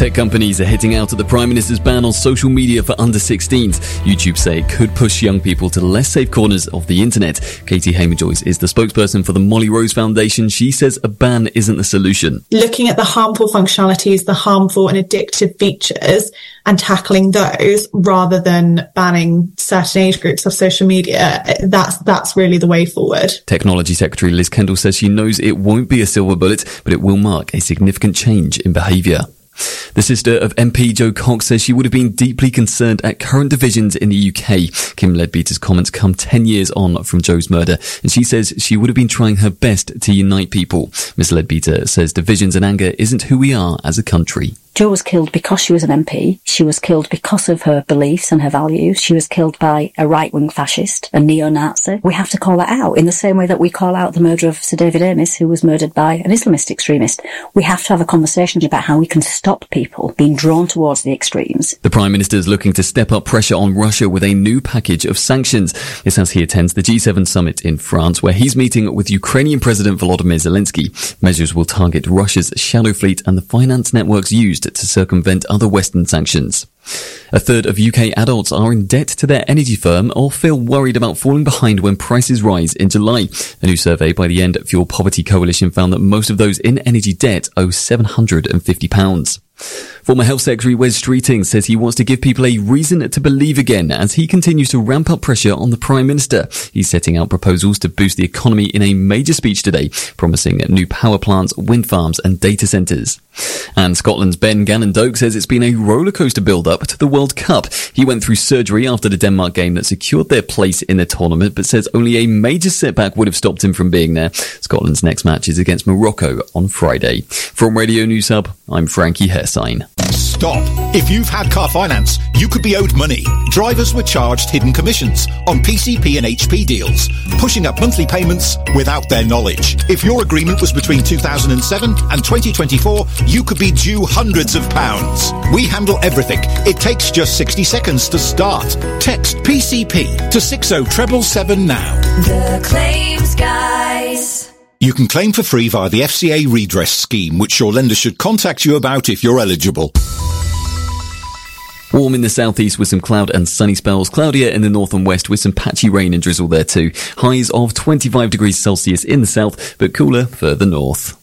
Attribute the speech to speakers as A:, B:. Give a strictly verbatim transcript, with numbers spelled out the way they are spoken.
A: Tech companies are hitting out at the Prime Minister's ban on social media for under sixteens. YouTube say it could push young people to less safe corners of the internet. Katie Hamer-Joyce is the spokesperson for the Molly Rose Foundation. She says a ban isn't the solution.
B: Looking at the harmful functionalities, the harmful and addictive features, and tackling those rather than banning certain age groups of social media, that's that's really the way forward.
A: Technology Secretary Liz Kendall says she knows it won't be a silver bullet, but it will mark a significant change in behaviour. The sister of M P Jo Cox says she would have been deeply concerned at current divisions in the U K. Kim Leadbeater's comments come ten years on from Jo's murder, and she says she would have been trying her best to unite people. Miss Leadbeater says divisions and anger isn't who we are as a country.
C: Jo was killed because she was an M P. She was killed because of her beliefs and her values. She was killed by a right-wing fascist, a neo-Nazi. We have to call that out in the same way that we call out the murder of Sir David Amess, who was murdered by an Islamist extremist. We have to have a conversation about how we can stop people being drawn towards the extremes.
A: The Prime Minister is looking to step up pressure on Russia with a new package of sanctions. This as he attends the G seven summit in France, where he's meeting with Ukrainian President Volodymyr Zelensky. Measures will target Russia's shadow fleet and the finance networks used to circumvent other Western sanctions. A third of U K adults are in debt to their energy firm or feel worried about falling behind when prices rise in July. A new survey by the End Fuel Poverty Coalition found that most of those in energy debt owe seven hundred fifty pounds. Former Health Secretary Wes Streeting says he wants to give people a reason to believe again as he continues to ramp up pressure on the Prime Minister. He's setting out proposals to boost the economy in a major speech today, promising new power plants, wind farms and data centres. And Scotland's Ben Gannon-Doak says it's been a rollercoaster build-up to the World Cup. He went through surgery after the Denmark game that secured their place in the tournament, but says only a major setback would have stopped him from being there. Scotland's next match is against Morocco on Friday. From Radio News Hub, I'm Frankie Hersign.
D: Stop. If you've had car finance, you could be owed money. Drivers were charged hidden commissions on P C P and H P deals, pushing up monthly payments without their knowledge. If your agreement was between two thousand seven and twenty twenty-four, you could be due hundreds of pounds. We handle everything. It takes just sixty seconds to start. Text P C P to six oh seven seven now.
E: The Claims Guys.
D: You can claim for free via the F C A redress scheme, which your lender should contact you about if you're eligible.
A: Warm in the southeast with some cloud and sunny spells. Cloudier in the north and west with some patchy rain and drizzle there too. Highs of twenty-five degrees Celsius in the south, but cooler further north.